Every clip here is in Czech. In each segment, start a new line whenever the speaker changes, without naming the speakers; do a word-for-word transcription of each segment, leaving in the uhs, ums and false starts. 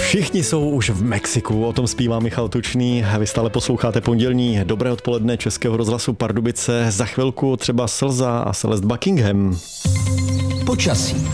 Všichni jsou už v Mexiku, o tom zpívá Michal Tučný. Vy stále posloucháte pondělní Dobré odpoledne Českého rozhlasu Pardubice. Za chvilku třeba Slza a Celeste Buckingham.
Počasí.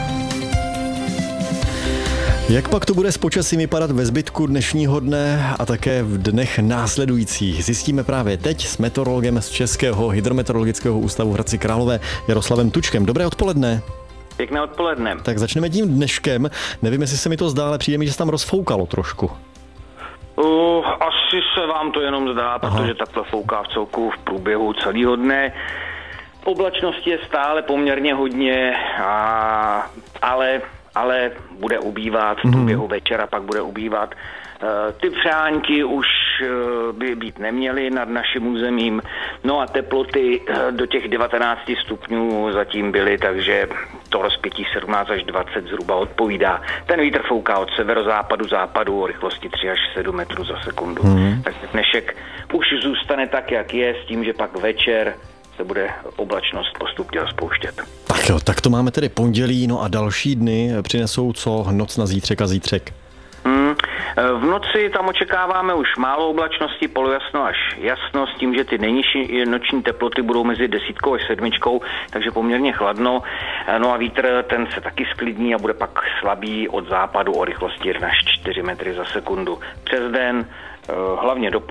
Jak pak to bude s počasím vypadat ve zbytku dnešního dne a také v dnech následujících? Zjistíme právě teď s meteorologem z Českého hydrometeorologického ústavu v Hradci Králové Jaroslavem Tučkem. Dobré odpoledne.
Pěkné odpoledne.
Tak začneme tím dneškem. Nevím, jestli se mi to zdá, ale přijde mi, že se tam rozfoukalo trošku.
Uh, asi se vám to jenom zdá, Aha. protože takhle fouká v celku v průběhu celého dne. Oblačnosti je stále poměrně hodně, a, ale, ale bude ubývat v průběhu večera, pak bude ubývat. Ty přáňky už by být neměly nad naším územím, no a teploty do těch devatenáct stupňů zatím byly, takže to rozpětí sedmnáct až dvacet zhruba odpovídá. Ten vítr fouká od severozápadu, západu o rychlosti tři až sedm metrů za sekundu. Hmm. Tak dnešek už zůstane tak, jak je, s tím, že pak večer se bude oblačnost postupně rozpouštět.
Tak jo, tak to máme tedy pondělí, no a další dny přinesou co noc na zítřek a zítřek?
Hmm. V noci tam očekáváme už málo oblačnosti, polojasno až jasno, s tím, že ty nejnižší noční teploty budou mezi desítkou až sedmičkou, takže poměrně chladno. No a vítr ten se taky sklidní a bude pak slabý od západu o rychlosti jedna až čtyři metry za sekundu. Přes den, hlavně do